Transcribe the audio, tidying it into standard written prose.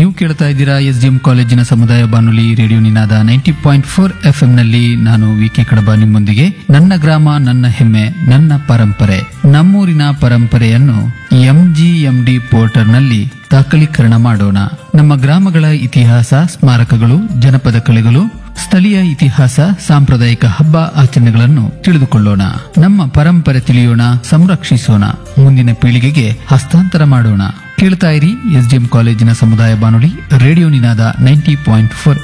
ನೀವು ಕೇಳ್ತಾ ಇದ್ದೀರಾ ಎಸ್ಡಿಎಂ ಕಾಲೇಜಿನ ಸಮುದಾಯ ಬಾನುಲಿ ರೇಡಿಯೋ ನಿನಾದ 90.4 FM ನಲ್ಲಿ. ನಾನು ವಿಕೆ ಕಡಬ ನಿಮ್ಮೊಂದಿಗೆ. ನನ್ನ ಗ್ರಾಮ ನನ್ನ ಹೆಮ್ಮೆ ನನ್ನ ಪರಂಪರೆ. ನಮ್ಮೂರಿನ ಪರಂಪರೆಯನ್ನು MGMD ಪೋರ್ಟಲ್ನಲ್ಲಿ ದಾಖಲೀಕರಣ ಮಾಡೋಣ. ನಮ್ಮ ಗ್ರಾಮಗಳ ಇತಿಹಾಸ, ಸ್ಮಾರಕಗಳು, ಜನಪದ ಕಲೆಗಳು, ಸ್ಥಳೀಯ ಇತಿಹಾಸ, ಸಾಂಪ್ರದಾಯಿಕ ಹಬ್ಬ ಆಚರಣೆಗಳನ್ನು ತಿಳಿದುಕೊಳ್ಳೋಣ. ನಮ್ಮ ಪರಂಪರೆ ತಿಳಿಯೋಣ, ಸಂರಕ್ಷಿಸೋಣ, ಮುಂದಿನ ಪೀಳಿಗೆಗೆ ಹಸ್ತಾಂತರ ಮಾಡೋಣ. ಕೇಳ್ತಾ ಇರಿ ಎಸ್ಡಿಎಂ ಕಾಲೇಜಿನ ಸಮುದಾಯ ಬಾನುಲಿ ರೇಡಿಯೋ ನಿನಾದ 90.4